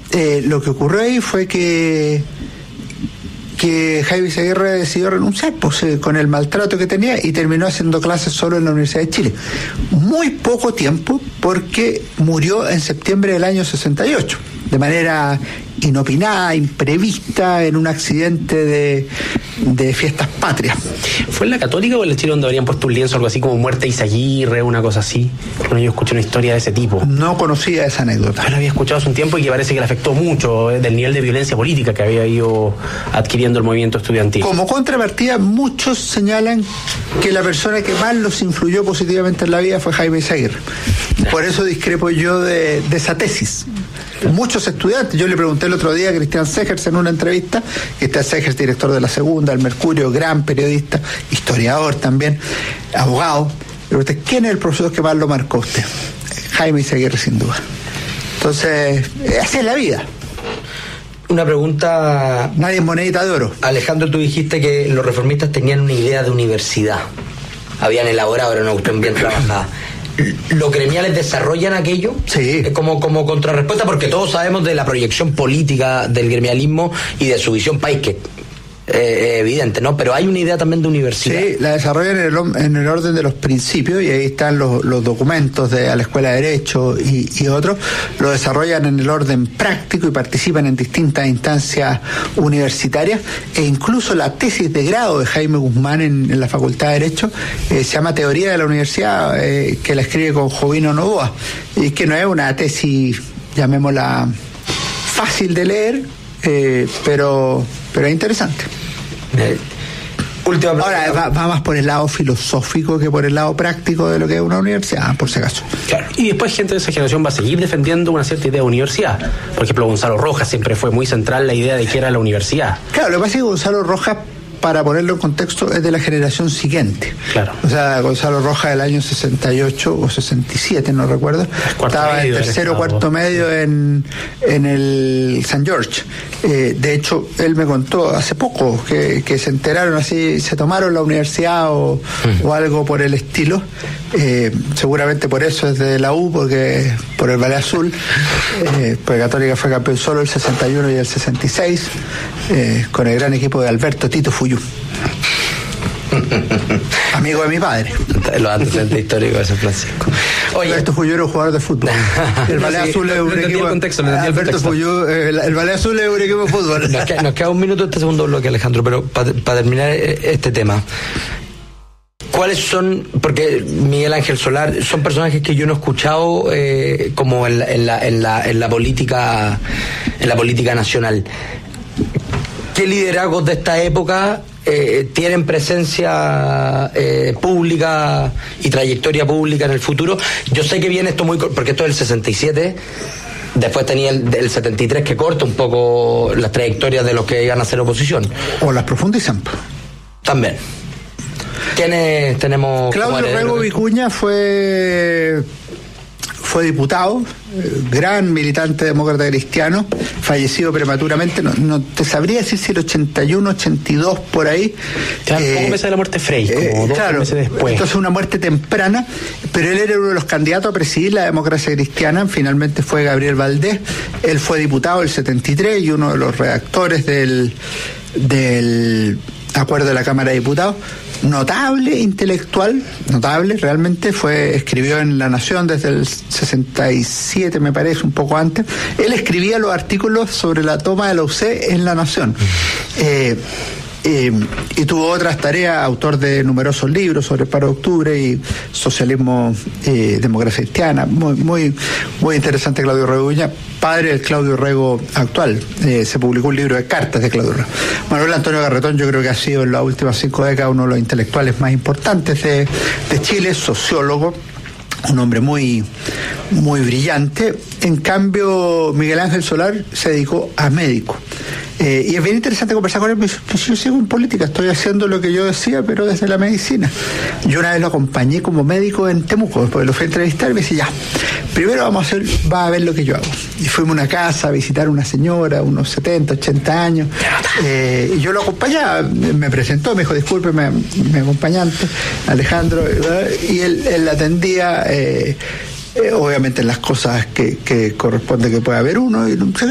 lo que ocurrió ahí fue que Jaime Izaguirre decidió renunciar con el maltrato que tenía y terminó haciendo clases solo en la Universidad de Chile. Muy poco tiempo, porque murió en septiembre del año 68, de manera inopinada, imprevista, en un accidente de fiestas patrias. ¿Fue en la Católica o en la Chile donde habrían puesto un lienzo, algo así como muerte de Izaguirre, una cosa así? Bueno, yo escuché una historia de ese tipo. No conocía esa anécdota. La había escuchado hace un tiempo y que parece que le afectó mucho del nivel de violencia política que había ido adquiriendo el movimiento estudiantil. Como contrapartida, muchos señalan que la persona que más los influyó positivamente en la vida fue Jaime Izaguirre. Por eso discrepo yo de esa tesis. Muchos estudiantes, yo le pregunté el otro día a Cristian Segers en una entrevista, Cristian Segers, director de La Segunda, El Mercurio, gran periodista, historiador también, abogado, le pregunté, ¿quién es el profesor que más lo marcó a usted? Jaime Izaguirre, sin duda. Entonces, así es la vida. Una pregunta. Nadie es monedita de oro. Alejandro, tú dijiste que los reformistas tenían una idea de universidad. Habían elaborado, era una cuestión bien trabajada. ¿Los gremiales desarrollan aquello? Sí. Como contrarrespuesta, porque todos sabemos de la proyección política del gremialismo y de su visión país, que evidente, ¿no? Pero hay una idea también de universidad. Sí, la desarrollan en el orden de los principios, y ahí están los documentos a la Escuela de Derecho y otros. Lo desarrollan en el orden práctico y participan en distintas instancias universitarias, e incluso la tesis de grado de Jaime Guzmán en la Facultad de Derecho se llama Teoría de la Universidad, que la escribe con Jovino Novoa, y que no es una tesis, llamémosla, fácil de leer, pero es interesante. Última pregunta. Ahora va más por el lado filosófico que por el lado práctico de lo que es una universidad, por si acaso. Claro. Y después gente de esa generación va a seguir defendiendo una cierta idea de universidad. Por ejemplo, Gonzalo Rojas siempre fue muy central la idea de que era la universidad. Claro, lo que pasa es que Gonzalo Rojas, para ponerlo en contexto, es de la generación siguiente. Claro. O sea, Gonzalo Rojas del año 68 o 67, no recuerdo, estaba en tercero o cuarto medio en el St. George. De hecho, él me contó hace poco que se enteraron así, se tomaron la universidad o algo por el estilo. Seguramente por eso es de la U, porque por el Ballet Azul, porque Católica fue campeón solo el 61 y el 66, con el gran equipo de Alberto Tito Fuyú, amigo de mi padre. Los antecedentes históricos de San Francisco. Oye, Alberto Fuyú era un jugador de fútbol. El Ballet Azul es un equipo. Alberto Fuyú, el Ballet Azul es un equipo de fútbol. Nos queda un minuto este segundo bloque, Alejandro, pero para terminar este tema, ¿cuáles son? Porque Miguel Ángel Solar son personajes que yo no he escuchado como en la política nacional. ¿Qué liderazgos de esta época tienen presencia pública y trayectoria pública en el futuro? Yo sé que viene esto porque esto es el 67, después tenía el 73 que corta un poco las trayectorias de los que iban a hacer oposición. O las profundizan. También. ¿Quiénes tenemos? Claudio Rego Vicuña fue diputado, gran militante demócrata cristiano, fallecido prematuramente, no te sabría decir si el 81, 82, por ahí. Claro, poco meses de la muerte de Frey, como 2 meses después. Entonces una muerte temprana, pero él era uno de los candidatos a presidir la democracia cristiana, finalmente fue Gabriel Valdés, él fue diputado el 73 y uno de los redactores del acuerdo de la Cámara de Diputados. Notable intelectual, notable, realmente escribió en La Nación desde el 67, me parece, un poco antes. Él escribía los artículos sobre la toma de la UC en La Nación. Y tuvo otras tareas, autor de numerosos libros sobre el paro de octubre y socialismo, democracia cristiana. Muy interesante Claudio Rego Vicuña, padre del Claudio Rego actual. Se publicó un libro de cartas de Claudio Rego. Manuel Antonio Garretón, yo creo que ha sido en las últimas 5 décadas uno de los intelectuales más importantes de Chile, sociólogo, un hombre muy brillante. En cambio, Miguel Ángel Solar se dedicó a médico. Y es bien interesante conversar con él. Me dice, pues yo sigo en política, estoy haciendo lo que yo decía, pero desde la medicina. Yo una vez lo acompañé como médico en Temuco, después lo fui a entrevistar y me dice, ya, primero va a ver lo que yo hago. Y fuimos a una casa a visitar a una señora, unos 70, 80 años, y yo lo acompañaba, me presentó, me dijo, disculpe, mi acompañante, Alejandro, y él la atendía, obviamente en las cosas que corresponde que pueda haber uno, y